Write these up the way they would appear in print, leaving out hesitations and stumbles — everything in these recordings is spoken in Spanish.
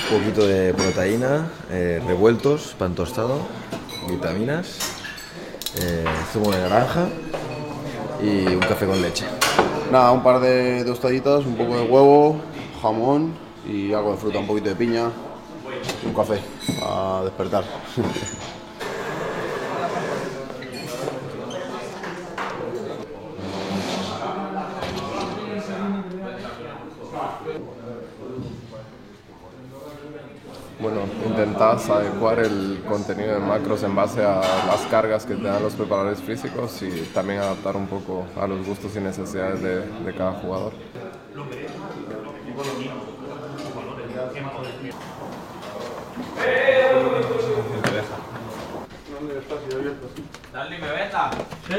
Un poquito de proteína, revueltos, pan tostado, vitaminas, zumo de naranja y un café con leche. Nada, un par de tostaditas, un poco de huevo, jamón y algo de fruta, un poquito de piña y un café a despertar. Bueno, intentás adecuar el contenido de macros en base a las cargas que te dan los preparadores físicos y también adaptar un poco a los gustos y necesidades de cada jugador. Dale, me beta.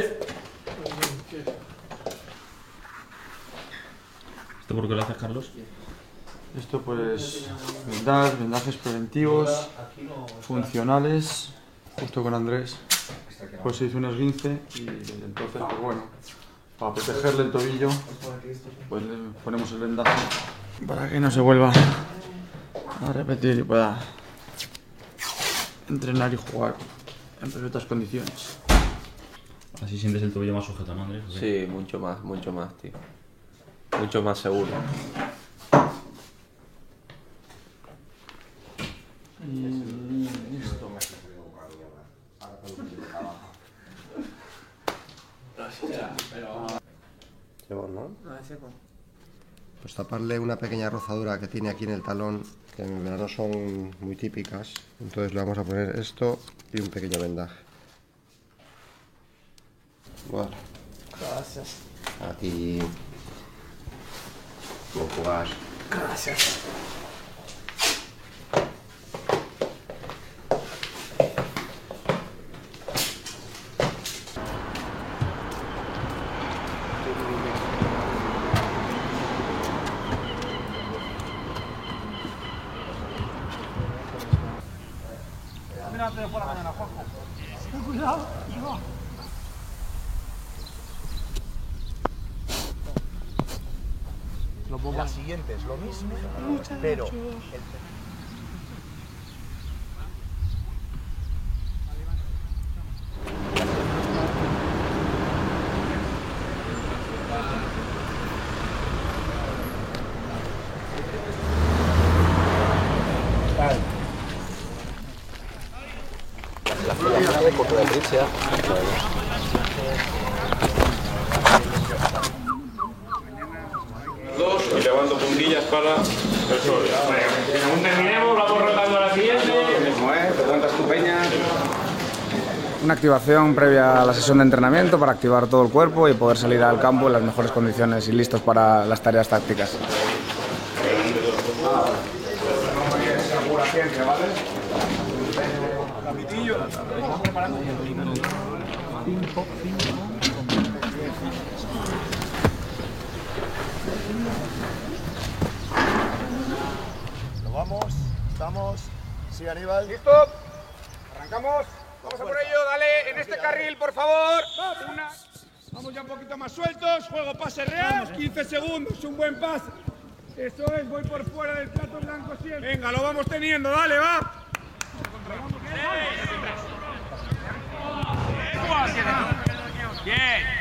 ¿Esto por qué lo haces, Carlos? Esto pues vendajes preventivos, funcionales, justo con Andrés, pues se hizo un esguince y entonces pues bueno, para protegerle el tobillo pues le ponemos el vendaje para que no se vuelva a repetir y pueda entrenar y jugar en perfectas condiciones. Así sientes el tobillo más sujeto, ¿no, Andrés? Sí, mucho más, tío. Mucho más seguro. ¿No? Pues taparle una pequeña rozadura que tiene aquí en el talón, que en verano son muy típicas. Entonces le vamos a poner esto y un pequeño vendaje. Bueno. Gracias. A ti. Buen jugar. Gracias. La siguiente es lo mismo, pero La fotografía de corto de eclipse. Y levando puntillas para el sol. Según terminemos, vamos rotando a la siguiente. Te cuentas tu peña. Una activación previa a la sesión de entrenamiento para activar todo el cuerpo y poder salir al campo en las mejores condiciones y listos para las tareas tácticas. lo vamos, estamos. Sí, Aníbal. ¿Listo? ¿Arrancamos? Vamos a por ello, dale en este carril, por favor. Vamos ya un poquito más sueltos, juego pase real, 15 segundos, un buen pase. Eso es, voy por fuera del plato blanco siempre. Venga, lo vamos teniendo, dale, va. Bien.